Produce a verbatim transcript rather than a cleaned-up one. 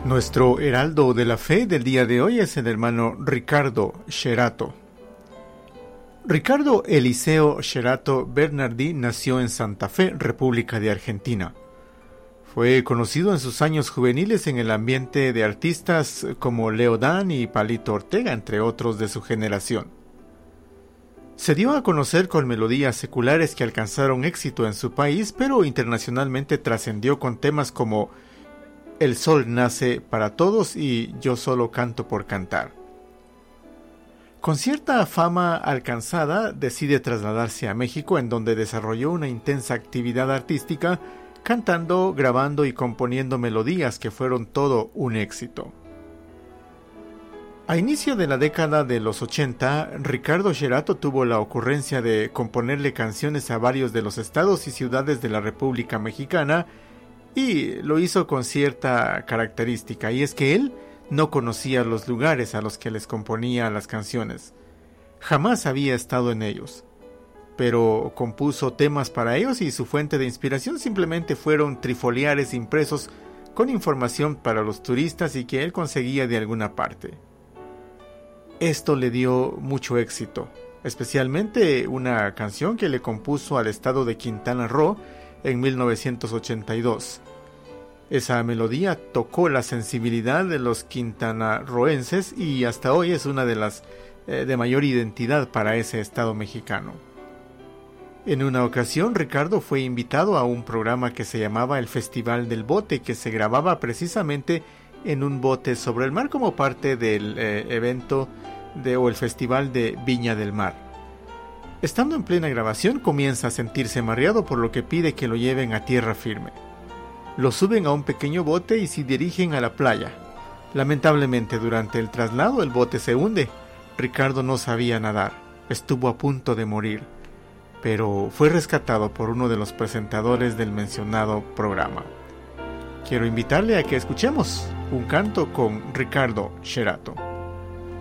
Nuestro heraldo de la fe del día de hoy es el hermano Ricardo Sherato. Ricardo Eliseo Sherato Bernardi nació en Santa Fe, República de Argentina. Fue conocido en sus años juveniles en el ambiente de artistas como Leo Dan y Palito Ortega, entre otros de su generación. Se dio a conocer con melodías seculares que alcanzaron éxito en su país, pero internacionalmente trascendió con temas como El sol nace para todos y Yo solo canto por cantar. Con cierta fama alcanzada, decide trasladarse a México, en donde desarrolló una intensa actividad artística, cantando, grabando y componiendo melodías que fueron todo un éxito. A inicio de la década de los ochenta, Ricardo Sherato tuvo la ocurrencia de componerle canciones a varios de los estados y ciudades de la República Mexicana, y lo hizo con cierta característica, y es que él no conocía los lugares a los que les componía las canciones. Jamás había estado en ellos, pero compuso temas para ellos y su fuente de inspiración simplemente fueron trifoliares impresos con información para los turistas y que él conseguía de alguna parte. Esto le dio mucho éxito, especialmente una canción que le compuso al estado de Quintana Roo en mil novecientos ochenta y dos. Esa melodía tocó la sensibilidad de los quintanarroenses y hasta hoy es una de las eh, de mayor identidad para ese estado mexicano. En una ocasión, Ricardo fue invitado a un programa que se llamaba el Festival del Bote, que se grababa precisamente en un bote sobre el mar como parte del eh, evento de, o el Festival de Viña del Mar. Estando en plena grabación, comienza a sentirse mareado, por lo que pide que lo lleven a tierra firme. Lo suben a un pequeño bote y se dirigen a la playa. Lamentablemente, durante el traslado el bote se hunde. Ricardo no sabía nadar, estuvo a punto de morir, pero fue rescatado por uno de los presentadores del mencionado programa. Quiero invitarle a que escuchemos un canto con Ricardo Sherato.